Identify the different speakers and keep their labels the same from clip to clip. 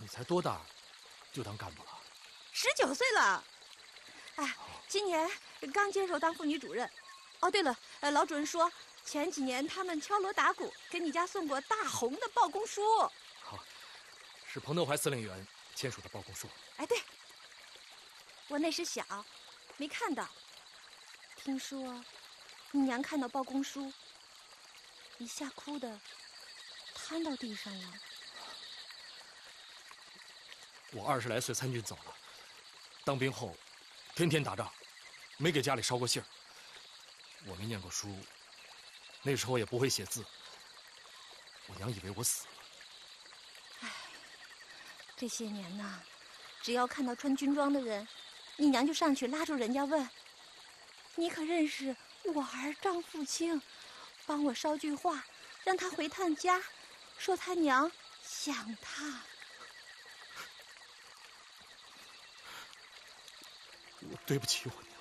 Speaker 1: 你才多大，就当干部了
Speaker 2: ？19岁了。哎，今年刚接手当妇女主任。哦，对了，老主任说前几年他们敲锣打鼓给你家送过大红的报公书。
Speaker 1: 好，是彭德怀司令员签署的报公书。
Speaker 2: 哎，对，我那时小，没看到。听说你娘看到报公书，一下哭的瘫到地上了。
Speaker 1: 我20来岁参军走了，当兵后天天打仗，没给家里捎过信儿。我没念过书，那时候也不会写字。我娘以为我死了。
Speaker 2: 唉，这些年呐，只要看到穿军装的人，你娘就上去拉住人家问：“你可认识我儿张富清？帮我捎句话，让他回趟家，说他娘想他。”
Speaker 1: 我对不起我娘。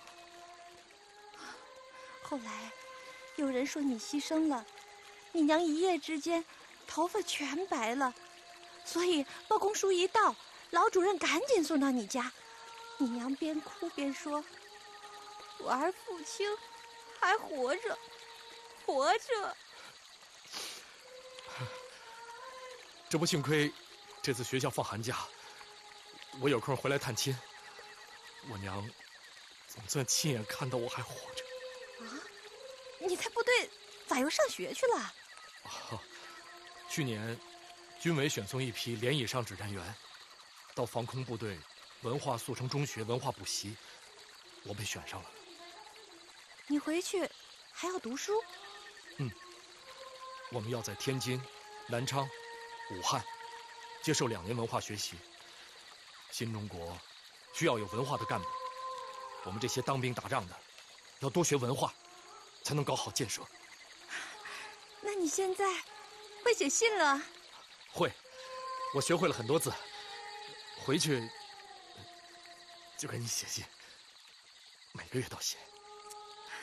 Speaker 2: 后来有人说你牺牲了，你娘一夜之间头发全白了，所以报公书一到，老主任赶紧送到你家。你娘边哭边说：“我儿父亲还活着，活着。”
Speaker 1: 这不幸亏这次学校放寒假，我有空回来探亲，我娘总算亲眼看到我还活着。
Speaker 2: 啊，你在部队咋又上学去了？
Speaker 1: 去年军委选送一批连以上指战员到防空部队文化速成中学文化补习，我被选上了。
Speaker 2: 你回去还要读书？
Speaker 1: 我们要在天津、南昌、武汉接受2年文化学习。新中国需要有文化的干部，我们这些当兵打仗的要多学文化，才能搞好建设。
Speaker 2: 那你现在会写信了？
Speaker 1: 会，我学会了很多字，回去就给你写信，每个月都写。